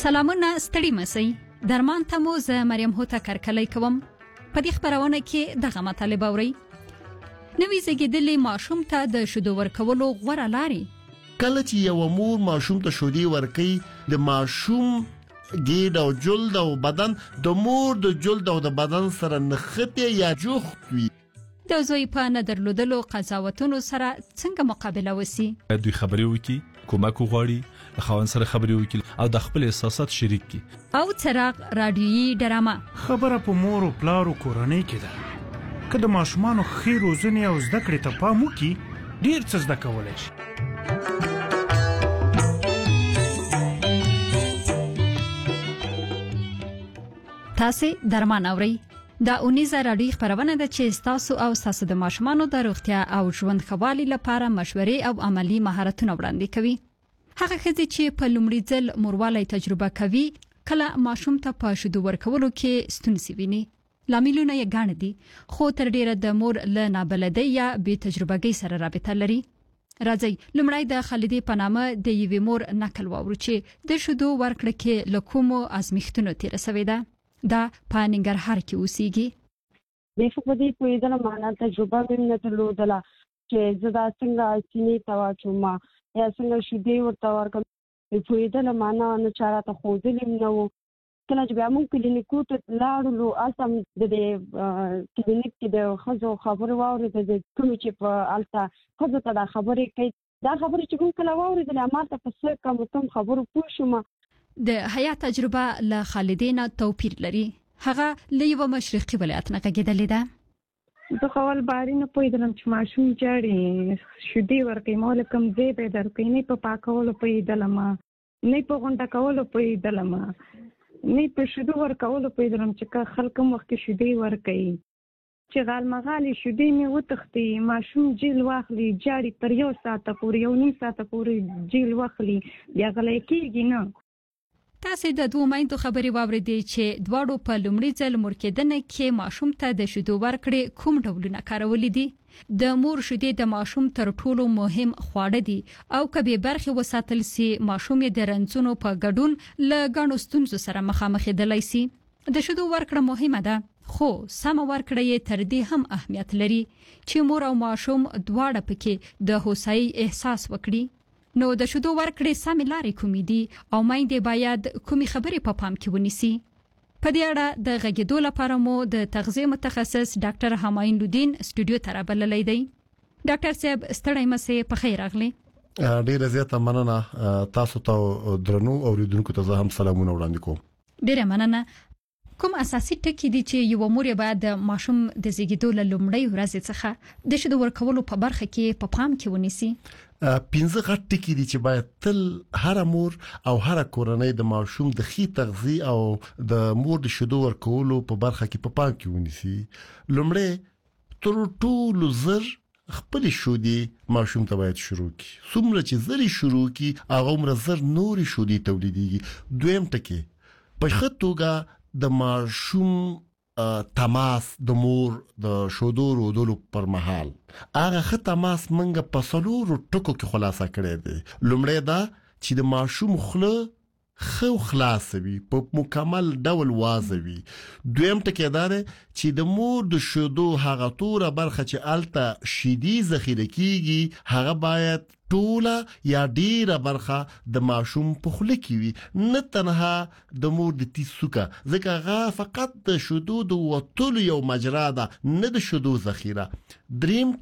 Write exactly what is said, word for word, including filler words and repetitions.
سلامونه ستړي مسئ درمان ته مو زه مریم هوته کرکلی کوم. په دې خبرونه کې دغه مطالب اورئ. نوې زیږیدلې ماشوم ته د شیدو ورکولو غوره لارې. کله چې یو مور ماشوم ته شیدې ورکوي، د ماشوم ګېډه او جلد او بدن د مور د جلد او د بدن سره نښتې یا جوخت وي. د زوی په نه درلودلو قضاوتونو سره څنګه مقابله وسی؟ دوی خبرې وکړي، کومک وغواړي، له خاوند سره خبرې وکړي او د خپل احساسات شریک کړي. او څراغ رادیويي ډرامه خبره په مور او پلار او کورنۍ کې ده. که د ماشومانو ښې روزنې او زده کړې ته پام وکړي، ډېر څه زده کولی شي. تاسې درمان اورئ. دا اونیزه راډیو خبرونه ده چې تاسو او تاسو د ماشومانو د روغتیا او ژوند ښه والي لپاره مشورې او عملی مهارتونه وړاندې کوي. هغه ښځې چې په لومړي ځل موروالی تجربه کوي، کله ماشوم ته په شیدو ورکولو کې ستونزې ویني. لاملونه یې ګڼ دي، خو تر ډیره د مور له نابلدۍ یا بې تجربګۍ سره رابطه لري. راځئ لومړی د خالدې په نامه د یوې مور نقل واورو چې د شیدو ورکړه کې له کومو ازمیښتونو تېره سوې ده. دا په ننګرهار کې اوسېږي. د خو په دې پوهېدله معنا تجربه مې نه درلودله چې زه دا څنګه سینې ته واچوم یا څنګه شیدې ورته ورکړم. پوهېدله معنا نه چا راته ښودلې هم نه وو. کله چې بیا موږ کلینیکو ته لاړلو، هلته هم د دې کلینیک کې د ښځو خبرې واورېدې، کومې چې په هلته ښځو ته دا خبرې کوي. دا خبرې چې موږ کله واورېدلې، همالته په څه کم کم خبرو پوه شوم. د حیا تجربه له خالدې نه توپیر لري. هغه له یوه مشرقي ولایت نه غږېدلې ده. زه خو اول باري نه پوهېدلم چې ماشوم جاړي، شیدې ورکوي. ما ولې کوم ځای به یې درکوي، نه په پاکولو پوهېدلم، نه په غونډه کولو پوهېدلم، نه په شیدو ورکولو پوهېدلم چې که خلک کوم وخت کې شیدې ورکوي. چې غالمغالې شیدې مې وتښتي، ماشوم جیل واخلي، جاړي تر یو ساعته پورې، یو نیم ساعته پورې جیل واخلي، بیا غلی کېږي نه. تاسې د دوو میندو خبرې واورېدې چې دواړو په لومړي ځل مور کېدنه کې ماشوم ته د شیدو ورکړې کوم ډولونه کارولي دي. د مور شیدې د ماشوم تر ټولو مهم خواړه دي او که بې برخې وساتل سي، ماشوم یې د رنځونو په ګډون له ګڼو ستونزو سره مخامخ کېدلی سي. د شیدو ورکړه مهمه ده، خو سمه ورکړه یې تر دې هم اهمیت لري چې مور او ماشوم دواړه پکې د هوسایي احساس وکړي. نو د شیدو ورکړې سمې لارې کومې دي او میندې باید کومې خبرې په پام کې ونیسي؟ په دې اړه د غږېدو لپاره مو د تغذیه متخصص ډاکټر همایون لودین سټوډیو ته رابللی دی. ډاکټر صاحب ستړی مسئ، په خیر راغلی. ډیره زیاته مننه. تاسو ته درنو اوریدونکو ته زه هم سلامونه وړاندې کوم. ډیره مننه. کوم اساسي ټکي دي چې یو مور باید د ماشوم د زیږیدو له لومړۍ ورځې څخه د شیدو ورکولو په برخه کې په پام کې ونیسي؟ پنځه غټ ټکي دي چې باید تل هر مور او هر کورنۍ د ماشوم د ښې تغذیه او د مور د شیدو ورکولو په برخه کې په پام کې ونیسي. لومړی تر ټولو زر خپل شیدې ماشوم ته باید شروع کړي. څومره چې زر شروع کړي، هغه عمر زر نوري شیدې تولیدېږي. دویم ټکی، په ښه توګه د ماشوم تماس د مور د شیدو رودلو پر مهال، هغه ښه تماس منګه په څلورو ټکو کې خلاصه کړی دی. لومړی دا چې د ماشوم خوله ښه خلاصه وي، په مکمل ډول واضح وي. دویم ټکی دا دی چې د مور د شیدو هغه توره برخه چې هلته شیدې ذخیره کیږي، هغه باید ټوله یا ډیره برخه د ماشوم په خوله کې وي، نه تنها د مور د تیز سوکه، ځکه هغه فقط د شیدو د وتلو یو مجرا ده، نه د شیدو ذخیره. دریم